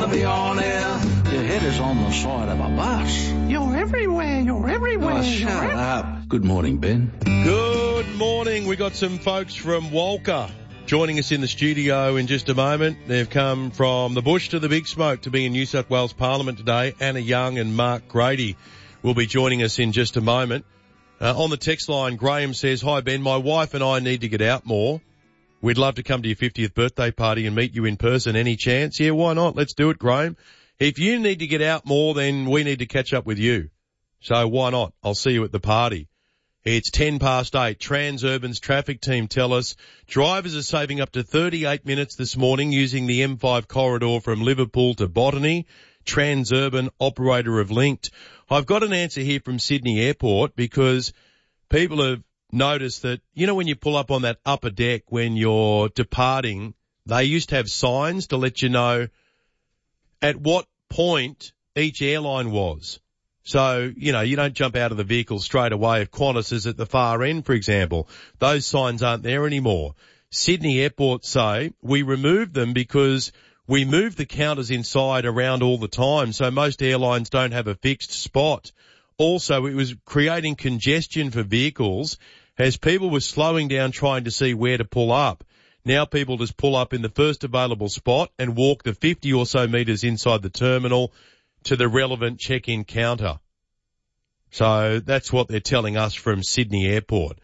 to be on air. Your head is on the side of a bus. You're everywhere, you're everywhere. Oh, shut up. Good morning, Ben. Good morning. We got some folks from Walker joining us in the studio in just a moment. They've come from the bush to the big smoke to be in New South Wales Parliament today. Anna Young and Mark Grady will be joining us in just a moment. On the text line, Graham says, "Hi, Ben. My wife and I need to get out more. We'd love to come to your 50th birthday party and meet you in person. Any chance?" Yeah, why not? Let's do it, Graham. If you need to get out more, then we need to catch up with you. So why not? I'll see you at the party. It's 8:10. Transurban's traffic team tell us drivers are saving up to 38 minutes this morning using the M5 corridor from Liverpool to Botany. Transurban, operator of Linked. I've got an answer here from Sydney Airport because people have noticed that, you know, when you pull up on that upper deck when you're departing, they used to have signs to let you know at what point each airline was. So, you know, you don't jump out of the vehicle straight away if Qantas is at the far end, for example. Those signs aren't there anymore. Sydney Airport say we removed them because we move the counters inside around all the time, so most airlines don't have a fixed spot. Also, it was creating congestion for vehicles as people were slowing down trying to see where to pull up. Now people just pull up in the first available spot and walk the 50 or so metres inside the terminal to the relevant check-in counter. So that's what they're telling us from Sydney Airport.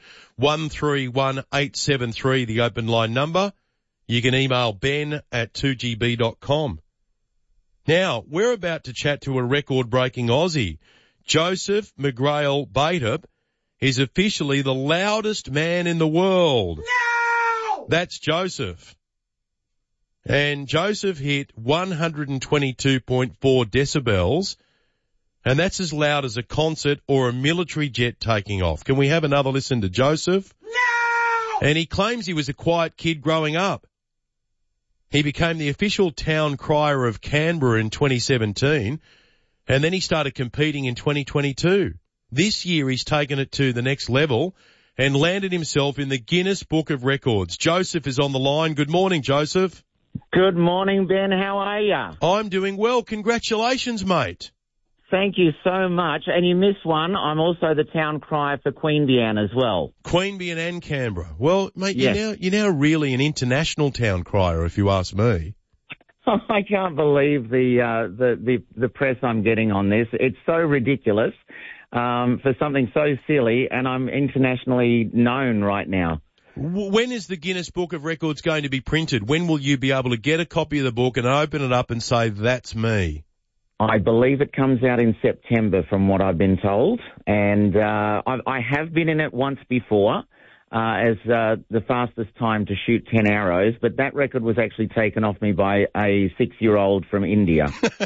131873, the open line number. You can email ben@2gb.com. Now, we're about to chat to a record-breaking Aussie. Joseph McGrail Baitup is officially the loudest man in the world. No! That's Joseph. And Joseph hit 122.4 decibels, and that's as loud as a concert or a military jet taking off. Can we have another listen to Joseph? No! And he claims he was a quiet kid growing up. He became the official town crier of Canberra in 2017, and then he started competing in 2022. This year he's taken it to the next level and landed himself in the Guinness Book of Records. Joseph is on the line. Good morning, Joseph. Good morning, Ben. How are you? I'm doing well. Congratulations, mate. Thank you so much. And you missed one. I'm also the town crier for Queanbeyan as well. Queanbeyan and Canberra. Well, mate, yes. you're now really an international town crier, if you ask me. I can't believe the press I'm getting on this. It's so ridiculous for something so silly, and I'm internationally known right now. When is the Guinness Book of Records going to be printed? When will you be able to get a copy of the book and open it up and say, that's me? I believe it comes out in September from what I've been told. And I have been in it once before as the fastest time to shoot 10 arrows, but that record was actually taken off me by a 6-year-old from India.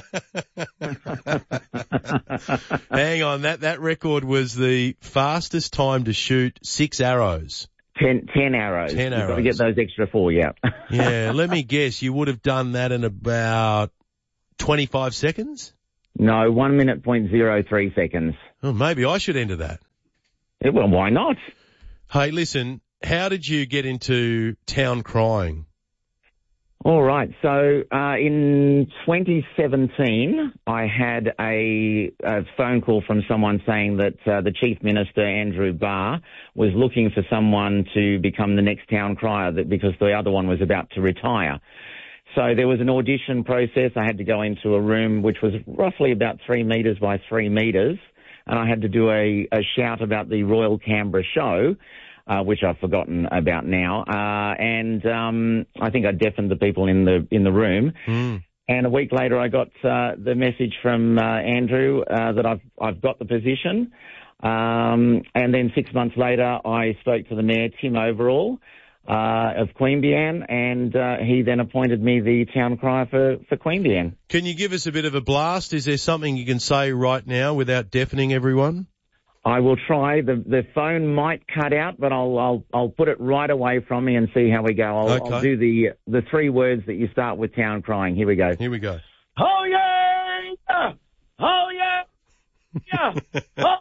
Hang on, that record was the fastest time to shoot 6 arrows. 10 arrows. 10 arrows. You've got to get those extra 4, yeah. Yeah, let me guess, you would have done that in about 25 seconds? No, 1 minute, 0.03 seconds. Oh, maybe I should enter that. Yeah, well, why not? Hey, listen, how did you get into town crying? All right. So in 2017, I had a phone call from someone saying that the Chief Minister, Andrew Barr, was looking for someone to become the next town crier because the other one was about to retire. So there was an audition process. I had to go into a room which was roughly about 3 metres by 3 metres, and I had to do a shout about the Royal Canberra show, which I've forgotten about now. And I think I deafened the people in the room. Mm. And a week later, I got the message from Andrew that I've got the position. And then 6 months later, I spoke to the Mayor, Tim Overall, of Queanbeyan, and he then appointed me the town crier for Queanbeyan. Can you give us a bit of a blast? Is there something you can say right now without deafening everyone? I will try. The phone might cut out, but I'll put it right away from me and see how we go. I'll do the 3 words that you start with town crying. Here we go. Here we go. Oh yeah! Oh yeah! Yeah! Oh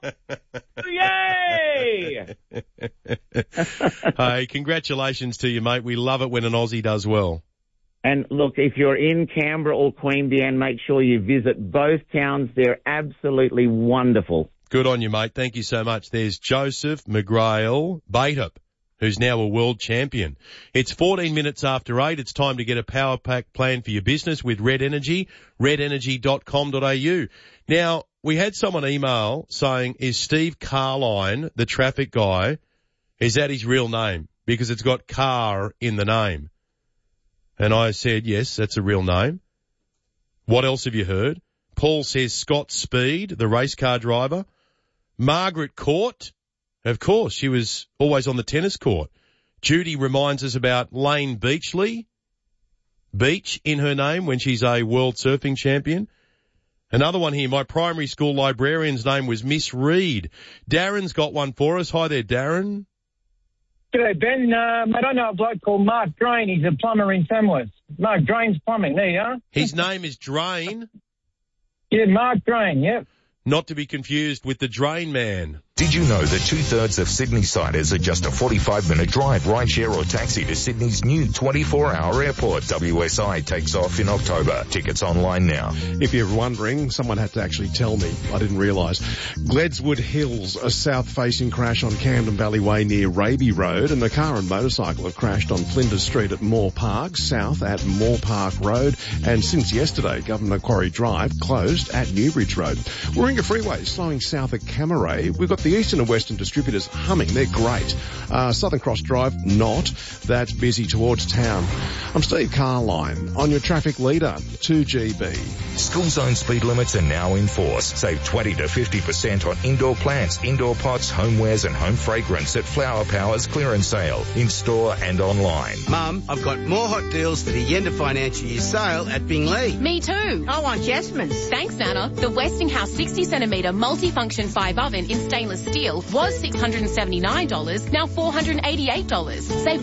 yay! Hey, congratulations to you, mate. We love it when an Aussie does well. And look, if you're in Canberra or Queanbeyan, make sure you visit both towns. They're absolutely wonderful. Good on you, mate. Thank you so much. There's Joseph McGrail Bateup, who's now a world champion. It's 14 minutes after 8. It's time to get a power pack plan for your business with Red Energy, redenergy.com.au. Now, we had someone email saying, is Steve Carline, the traffic guy, is that his real name? Because it's got car in the name. And I said, yes, that's a real name. What else have you heard? Paul says Scott Speed, the race car driver. Margaret Court, of course, she was always on the tennis court. Judy reminds us about Lane Beachley, Beach in her name when she's a world surfing champion. Another one here, my primary school librarian's name was Miss Reed. Darren's got one for us. Hi there, Darren. G'day, Ben. I don't know a bloke called Mark Drain. He's a plumber in Tamworth. Mark Drain's Plumbing. There you are. His name is Drain. Yeah, Mark Drain, yep. Not to be confused with the Drain Man. Did you know that 2/3 of Sydney-siders are just a 45-minute drive, rideshare or taxi to Sydney's new 24-hour airport? WSI takes off in October. Tickets online now. If you're wondering, someone had to actually tell me. I didn't realise. Gledswood Hills, a south-facing crash on Camden Valley Way near Raby Road, and the car and motorcycle have crashed on Flinders Street at Moore Park, south at Moore Park Road, and since yesterday, Governor Macquarie Drive closed at Newbridge Road. Warringah Freeway slowing south at Camaray. We've got the Eastern and Western distributors humming. They're great. Southern Cross Drive, not. That's busy towards town. I'm Steve Carline on your traffic leader, 2GB. School zone speed limits are now in force. Save 20 to 50% on indoor plants, indoor pots, homewares and home fragrance at Flower Power's clearance sale, in-store and online. Mum, I've got more hot deals for the end of financial year sale at Bingley. Me too. I want Jasmine's. Thanks, Nana. The Westinghouse 60cm multifunction 5 oven in stainless steel was $679, now $488. Save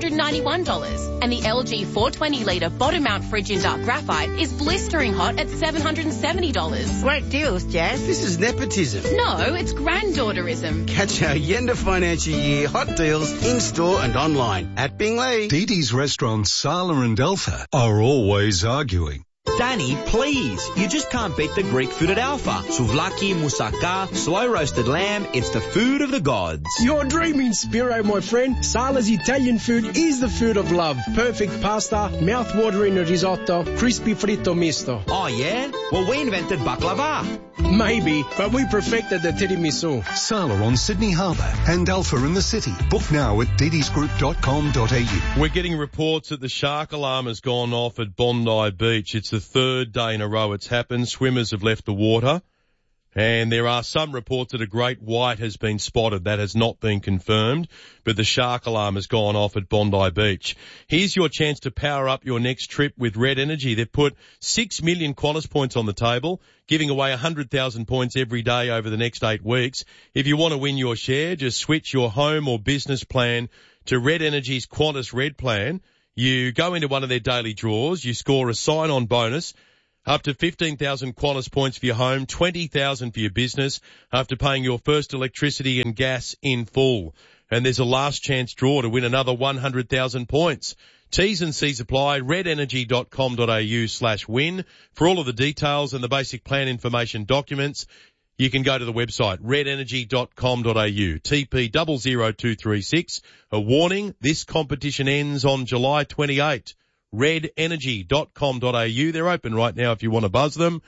$191. And the LG 420-litre bottom mount fridge in dark graphite is blistering hot at $770. Great deals, Jazz. This is nepotism. No, it's granddaughterism. Catch our end of financial year hot deals in-store and online at Bingley. Dee Dee's restaurants Sala and Alpha are always arguing. Danny, please. You just can't beat the Greek food at Alpha. Souvlaki, moussaka, slow roasted lamb. It's the food of the gods. You're dreaming, Spiro, my friend. Sala's Italian food is the food of love. Perfect pasta, mouth-watering risotto, crispy fritto misto. Oh, yeah? Well, we invented baklava. Maybe, but we perfected the tiramisu. Sala on Sydney Harbour and Alpha in the city. Book now at ddesgroup.com.au. We're getting reports that the shark alarm has gone off at Bondi Beach. It's the third day in a row it's happened. Swimmers have left the water. And there are some reports that a great white has been spotted. That has not been confirmed, but the shark alarm has gone off at Bondi Beach. Here's your chance to power up your next trip with Red Energy. They've put 6 million Qantas points on the table, giving away 100,000 points every day over the next 8 weeks. If you want to win your share, just switch your home or business plan to Red Energy's Qantas Red plan. You go into one of their daily draws, you score a sign-on bonus, up to 15,000 Qantas points for your home, 20,000 for your business after paying your first electricity and gas in full. And there's a last chance draw to win another 100,000 points. T's and C's apply, redenergy.com.au/win. For all of the details and the basic plan information documents, you can go to the website, redenergy.com.au, TP 00236. A warning, this competition ends on July 28. redenergy.com.au. They're open right now if you want to buzz them.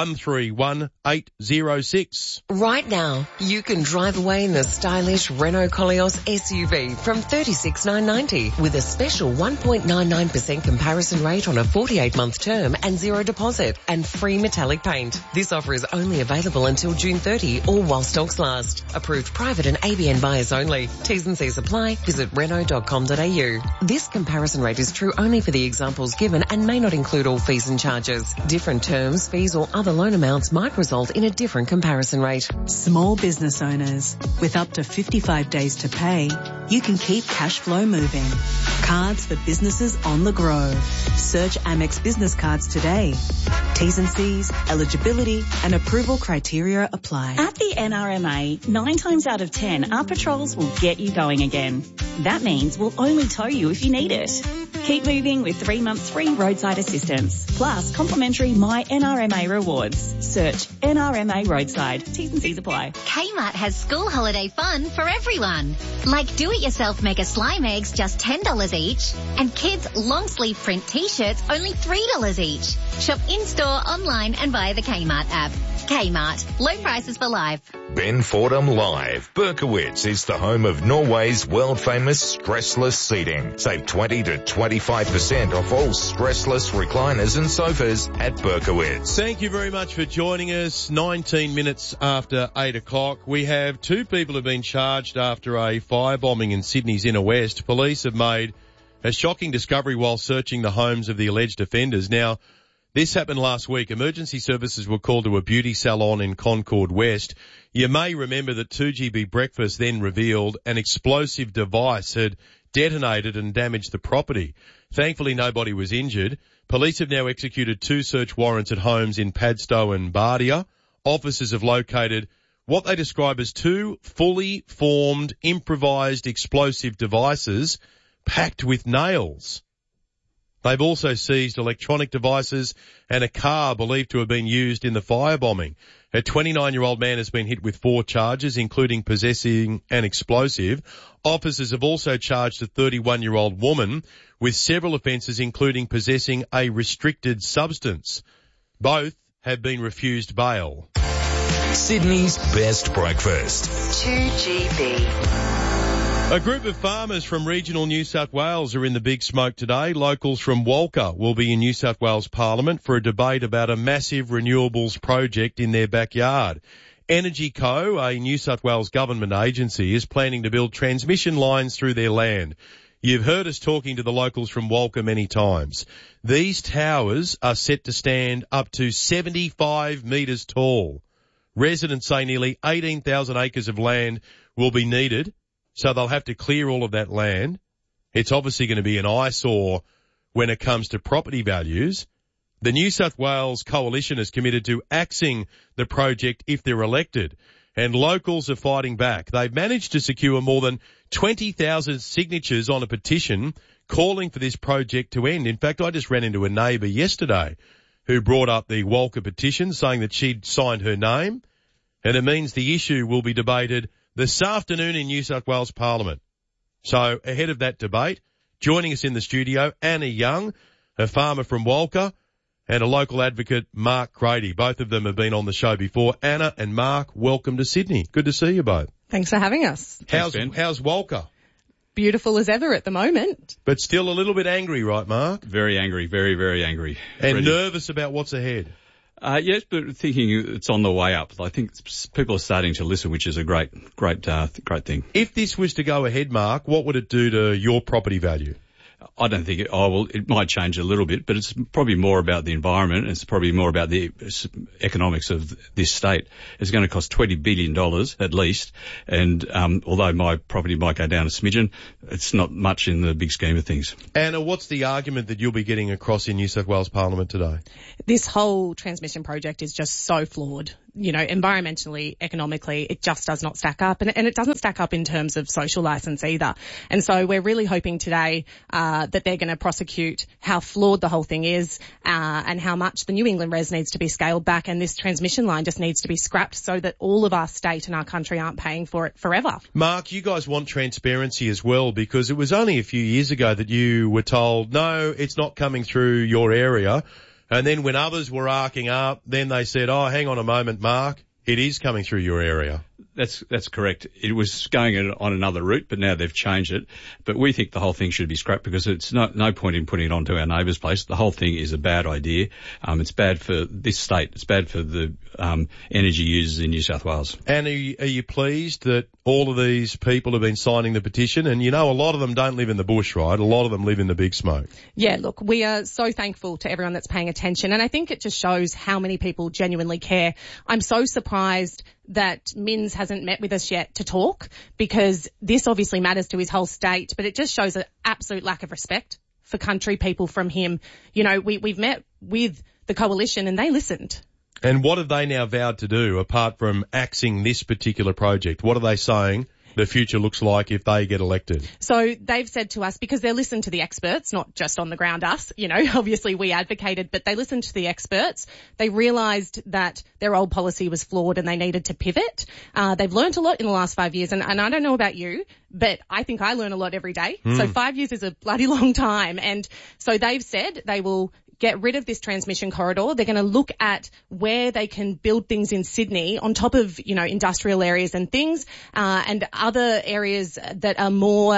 131806. Right now, you can drive away in the stylish Renault Koleos SUV from $36,990 with a special 1.99% comparison rate on a 48-month term and zero deposit and free metallic paint. This offer is only available until June 30 or while stocks last. Approved private and ABN buyers only. T's and C's apply. Visit Renault.com.au. This comparison rate is true only for the examples given and may not include all fees and charges. Different terms, fees or other loan amounts might result in a different comparison rate. Small business owners, with up to 55 days to pay, you can keep cash flow moving. Cards for businesses on the grow. Search Amex Business Cards today. T's and C's, eligibility and approval criteria apply. At the NRMA, 9 times out of 10, our patrols will get you going again. That means we'll only tow you if you need it. Keep moving with 3 months free roadside assistance, plus complimentary My NRMA rewards. Search NRMA Roadside. T's and C's apply. Kmart has school holiday fun for everyone. Like do-it-yourself mega slime eggs, just $10 each. And kids long sleeve print t-shirts, only $3 each. Shop in-store, online and via the Kmart app. Kmart. Low prices for life. Ben Fordham Live. Berkowitz is the home of Norway's world-famous stressless seating. Save 20 to 25% off all stressless recliners and sofas at Berkowitz. Thank you very much for joining us. 19 minutes after 8 o'clock. We have 2 people who have been charged after a firebombing in Sydney's inner west. Police have made a shocking discovery while searching the homes of the alleged offenders. Now, this happened last week. Emergency services were called to a beauty salon in Concord West. You may remember that 2GB Breakfast then revealed an explosive device had detonated and damaged the property. Thankfully, nobody was injured. Police have now executed 2 search warrants at homes in Padstow and Bardia. Officers have located what they describe as 2 fully formed, improvised explosive devices packed with nails. They've also seized electronic devices and a car believed to have been used in the firebombing. A 29-year-old man has been hit with 4 charges, including possessing an explosive. Officers have also charged a 31-year-old woman with several offences, including possessing a restricted substance. Both have been refused bail. Sydney's best breakfast. 2GB. A group of farmers from regional New South Wales are in the big smoke today. Locals from Walker will be in New South Wales Parliament for a debate about a massive renewables project in their backyard. Energy Co, a New South Wales government agency, is planning to build transmission lines through their land. You've heard us talking to the locals from Walker many times. These towers are set to stand up to 75 metres tall. Residents say nearly 18,000 acres of land will be needed, so they'll have to clear all of that land. It's obviously going to be an eyesore when it comes to property values. The New South Wales Coalition is committed to axing the project if they're elected, and locals are fighting back. They've managed to secure more than 20,000 signatures on a petition calling for this project to end. In fact, I just ran into a neighbour yesterday who brought up the Walker petition saying that she'd signed her name, and it means the issue will be debated this afternoon in New South Wales Parliament. So ahead of that debate, joining us in the studio, Anna Young, a farmer from Walker, and a local advocate, Mark Grady. Both of them have been on the show before. Anna and Mark, welcome to Sydney. Good to see you both. Thanks for having us. How's Walker? Beautiful as ever at the moment. But still a little bit angry, right, Mark? Very angry, very, very angry. And nervous about what's ahead. Yes, but thinking it's on the way up. I think people are starting to listen, which is a great thing. If this was to go ahead, Mark, what would it do to your property value? I don't think it might change a little bit, but it's probably more about the environment. It's probably more about the economics of this state. It's going to cost $20 billion at least. And, although my property might go down a smidgen, it's not much in the big scheme of things. Anna, what's the argument that you'll be getting across in New South Wales Parliament today? This whole transmission project is just so flawed. You know, environmentally, economically, it just does not stack up. And it doesn't stack up in terms of social licence either. And so we're really hoping today that they're going to prosecute how flawed the whole thing is and how much the New England res needs to be scaled back, and this transmission line just needs to be scrapped so that all of our state and our country aren't paying for it forever. Mark, you guys want transparency as well, because it was only a few years ago that you were told, no, it's not coming through your area. And then when others were arcing up, then they said, oh, hang on a moment, Mark, it is coming through your area. That's correct. It was going on another route, but now they've changed it. But we think the whole thing should be scrapped because it's no point in putting it onto our neighbour's place. The whole thing is a bad idea. It's bad for this state. It's bad for the energy users in New South Wales. And are you pleased that all of these people have been signing the petition? And you know, a lot of them don't live in the bush, right? A lot of them live in the big smoke. Yeah, look, we are so thankful to everyone that's paying attention. And I think it just shows how many people genuinely care. I'm so surprised that Minns hasn't met with us yet to talk, because this obviously matters to his whole state, but it just shows an absolute lack of respect for country people from him. You know, we've met with the coalition, and they listened. And what have they now vowed to do, apart from axing this particular project? What are they saying the future looks like if they get elected? So they've said to us, because they listened to the experts, not just on the ground us, obviously we advocated, but they listened to the experts. They realised that their old policy was flawed and they needed to pivot. They've learnt a lot in the last 5 years, and I don't know about you, but I think I learn a lot every day. So 5 years is a bloody long time. And so they've said they will get rid of this transmission corridor. They're going to look at where they can build things in Sydney on top of, industrial areas and things, and other areas that are more,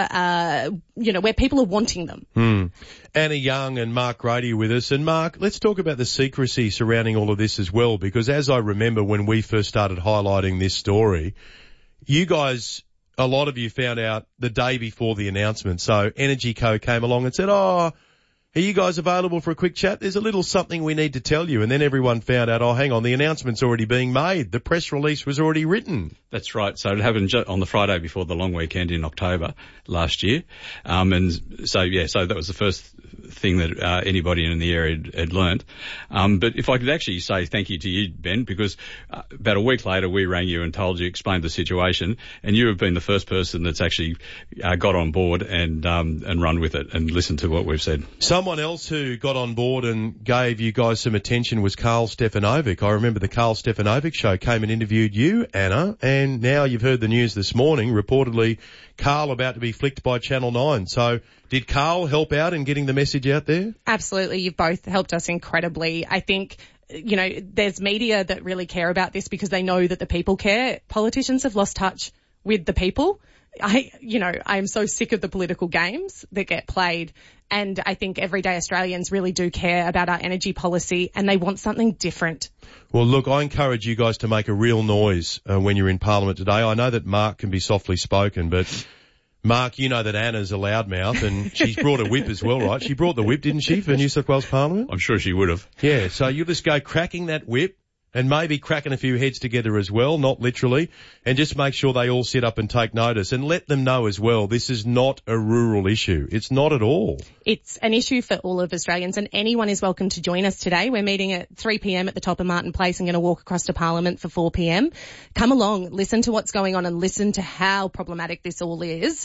where people are wanting them. Anna Young and Mark Grady with us. And Mark, let's talk about the secrecy surrounding all of this as well, because as I remember when we first started highlighting this story, you guys, a lot of you found out the day before the announcement. So Energy Co came along and said, are you guys available for a quick chat? There's a little something we need to tell you. And then everyone found out, hang on, the announcement's already being made. The press release was already written. That's right. So it happened on the Friday before the long weekend in October last year. And so that was the first thing that anybody in the area had learned. But if I could actually say thank you to you, Ben, because about a week later we rang you and explained the situation, and you have been the first person that's actually got on board and run with it and listened to what we've said. Someone else who got on board and gave you guys some attention was Carl Stefanovic. I remember the Carl Stefanovic show came and interviewed you, Anna, and now you've heard the news this morning, reportedly Carl about to be flicked by Channel 9. So did Carl help out in getting the message out there? Absolutely. You've both helped us incredibly. I think, there's media that really care about this because they know that the people care. Politicians have lost touch with the people. I am so sick of the political games that get played. And I think everyday Australians really do care about our energy policy and they want something different. Well, look, I encourage you guys to make a real noise when you're in Parliament today. I know that Mark can be softly spoken, but Mark, you know that Anna's a loudmouth and she's brought a whip as well, right? She brought the whip, didn't she, for New South Wales Parliament? I'm sure she would have. Yeah, so you just go cracking that whip and maybe cracking a few heads together as well, not literally, and just make sure they all sit up and take notice and let them know as well, this is not a rural issue. It's not at all. It's an issue for all of Australians and anyone is welcome to join us today. We're meeting at 3 p.m. at the top of Martin Place and going to walk across to Parliament for 4 p.m. Come along, listen to what's going on and listen to how problematic this all is.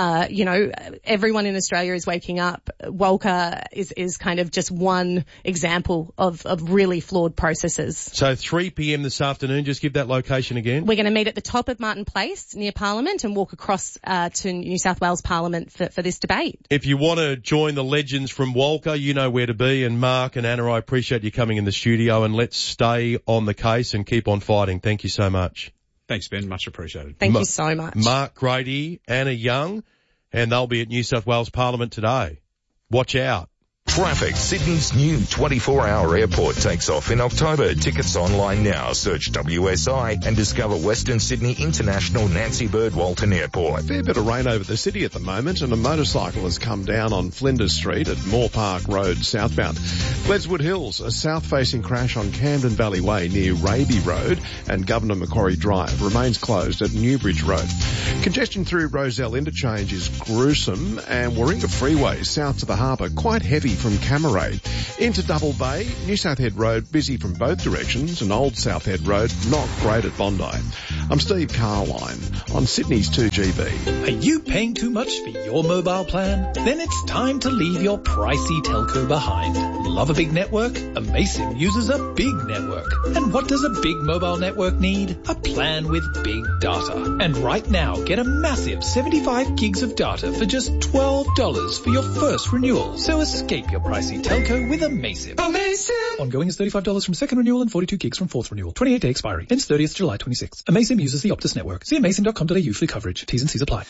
Everyone in Australia is waking up. Walker is kind of just one example of really flawed processes. So 3 p.m. this afternoon, just give that location again. We're going to meet at the top of Martin Place near Parliament and walk across to New South Wales Parliament for this debate. If you want to join the legends from Walker, you know where to be. And Mark and Anna, I appreciate you coming in the studio, and let's stay on the case and keep on fighting. Thank you so much. Thanks, Ben. Much appreciated. Thank you so much. Mark Grady, Anna Young, and they'll be at New South Wales Parliament today. Watch out. Traffic. Sydney's new 24-hour airport takes off in October. Tickets online now. Search WSI and discover Western Sydney International Nancy Bird Walton Airport. Fair bit of rain over the city at the moment, and a motorcycle has come down on Flinders Street at Moore Park Road southbound. Gledswood Hills, a south-facing crash on Camden Valley Way near Raby Road and Governor Macquarie Drive remains closed at Newbridge Road. Congestion through Rozelle Interchange is gruesome, and Warringah Freeway south to the harbour quite heavy from Camaray. Into Double Bay, New South Head Road busy from both directions, and Old South Head Road not great at Bondi. I'm Steve Carline on Sydney's 2GB. Are you paying too much for your mobile plan? Then it's time to leave your pricey telco behind. Love a big network? Amaysim uses a big network. And what does a big mobile network need? A plan with big data. And right now, get a massive 75 gigs of data for just $12 for your first renewal. So escape your pricey telco with Amaysim. Amaysim! Ongoing is $35 from second renewal and 42 gigs from fourth renewal. 28-day expiry. Ends 30th July 26. Amaysim uses the Optus network. See amaysim.com.au for coverage. T's and C's apply.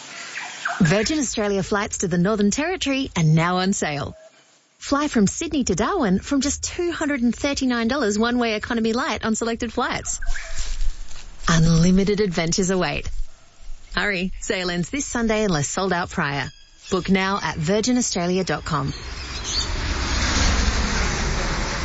Virgin Australia flights to the Northern Territory are now on sale. Fly from Sydney to Darwin from just $239 one-way economy light on selected flights. Unlimited adventures await. Hurry, sale ends this Sunday unless sold out prior. Book now at virginaustralia.com.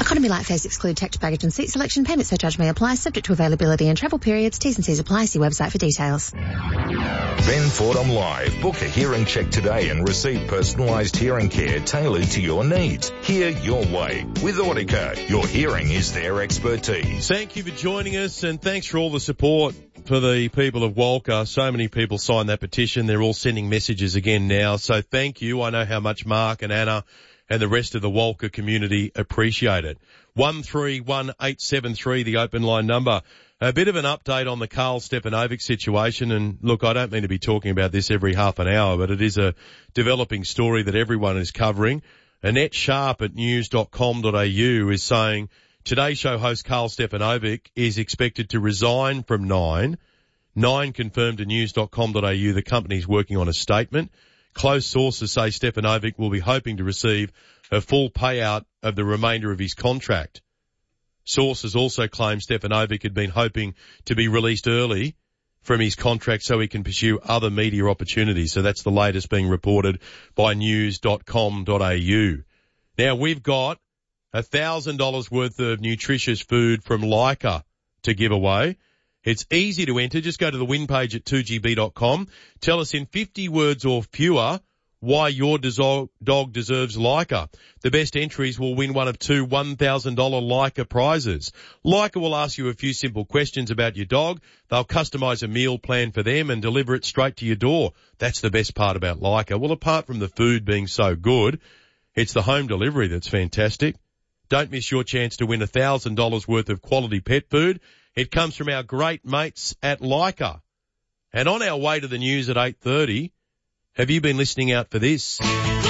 Economy Light fares exclude tax, baggage and seat selection. Payment surcharge may apply, subject to availability and travel periods. T's and C's apply. See website for details. Ben Fordham Live. Book a hearing check today and receive personalised hearing care tailored to your needs. Hear your way. With Audica, your hearing is their expertise. Thank you for joining us, and thanks for all the support for the people of Walker. So many people signed that petition. They're all sending messages again now. So thank you. I know how much Mark and Anna and the rest of the Walker community appreciate it. 131873, the open line number. A bit of an update on the Karl Stefanovic situation, and look, I don't mean to be talking about this every half an hour, but it is a developing story that everyone is covering. Annette Sharp at news.com.au is saying Today Show host Karl Stefanovic is expected to resign from Nine. Nine confirmed to news.com.au the company's working on a statement. Close sources say Stefanovic will be hoping to receive a full payout of the remainder of his contract. Sources also claim Stefanovic had been hoping to be released early from his contract so he can pursue other media opportunities. So that's the latest being reported by news.com.au. Now we've got $1,000 worth of nutritious food from Leica to give away. It's easy to enter. Just go to the win page at 2gb.com. Tell us in 50 words or fewer why your dog deserves Leica. The best entries will win one of two $1,000 Leica prizes. Leica will ask you a few simple questions about your dog. They'll customise a meal plan for them and deliver it straight to your door. That's the best part about Leica. Well, apart from the food being so good, it's the home delivery that's fantastic. Don't miss your chance to win $1,000 worth of quality pet food. It comes from our great mates at Leica. And on our way to the news at 8:30, have you been listening out for this?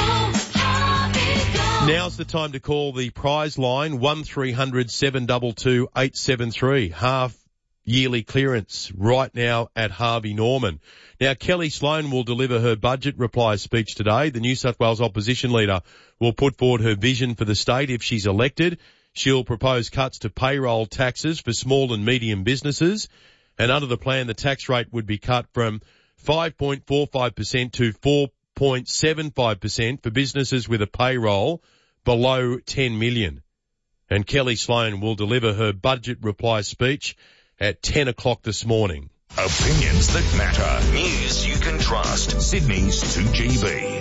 Now's the time to call the prize line, 1300 722 873. Half yearly clearance right now at Harvey Norman. Now, Kelly Sloan will deliver her budget reply speech today. The New South Wales opposition leader will put forward her vision for the state if she's elected. She'll propose cuts to payroll taxes for small and medium businesses. And under the plan, the tax rate would be cut from 5.45% to 4.75% for businesses with a payroll below 10 million. And Kelly Sloan will deliver her budget reply speech at 10 o'clock this morning. Opinions that matter. News you can trust. Sydney's 2GB.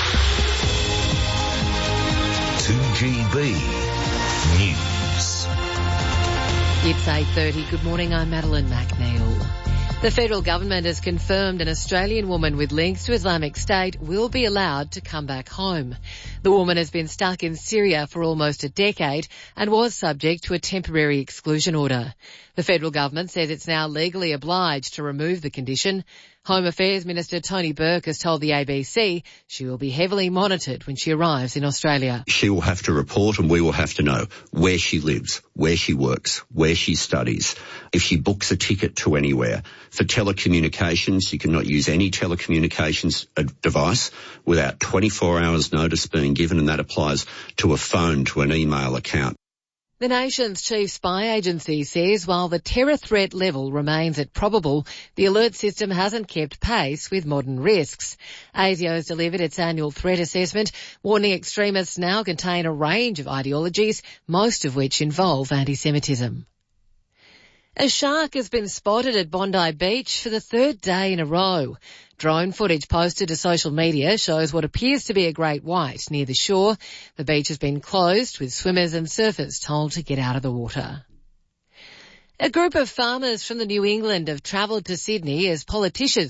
2GB News. It's 8:30. Good morning. I'm Madeline McNeil. The federal government has confirmed an Australian woman with links to Islamic State will be allowed to come back home. The woman has been stuck in Syria for almost a decade and was subject to a temporary exclusion order. The federal government says it's now legally obliged to remove the condition. Home Affairs Minister Tony Burke has told the ABC she will be heavily monitored when she arrives in Australia. She will have to report and we will have to know where she lives, where she works, where she studies, if she books a ticket to anywhere. For telecommunications, you cannot use any telecommunications device without 24 hours notice being given, and that applies to a phone, to an email account. The nation's chief spy agency says while the terror threat level remains at probable, the alert system hasn't kept pace with modern risks. ASIO has delivered its annual threat assessment, warning extremists now contain a range of ideologies, most of which involve anti-Semitism. A shark has been spotted at Bondi Beach for the third day in a row. Drone footage posted to social media shows what appears to be a great white near the shore. The beach has been closed, with swimmers and surfers told to get out of the water. A group of farmers from the New England have travelled to Sydney as politicians